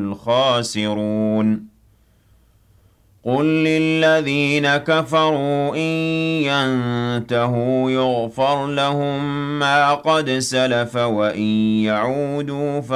الْخَاسِرُونَ قُل لِّلَّذِينَ كَفَرُوا إِن يَنتَهُوا يُغْفَرْ لَهُم مَّا قَدْ سَلَفَ وَإِن يَعُودُوا